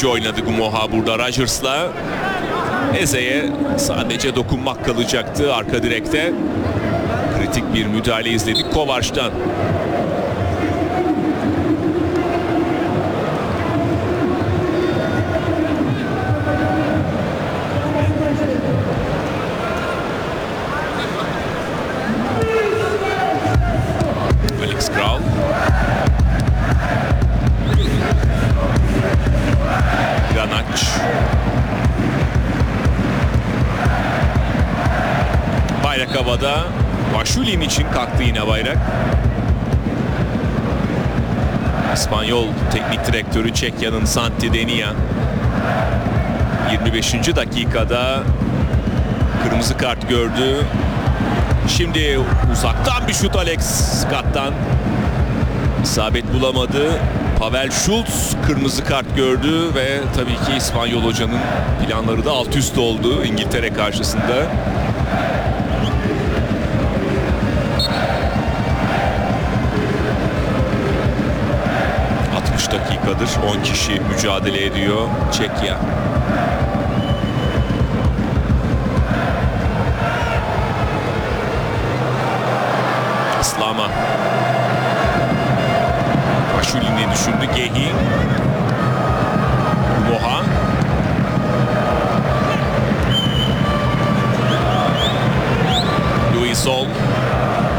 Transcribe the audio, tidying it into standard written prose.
yaratıcı oynadı Gumoha burada Rodgers'la. Eze'ye sadece dokunmak kalacaktı arka direkte. Kritik bir müdahale izledik Kovaç'tan. Alex Kral. Granac. Bayrak havada. Vaşulin için kalktı yine bayrak. İspanyol teknik direktörü Çekya'nın Santi Denia 25. dakikada kırmızı kart gördü. Şimdi uzaktan bir şut Alex Scott'tan. İsabet bulamadı. Pavel Schulz kırmızı kart gördü ve tabii ki İspanyol hocanın planları da alt üst oldu İngiltere karşısında. Dakikadır 10 kişi mücadele ediyor Çekya. Slama. Vaşulin'i düşündü Gehi.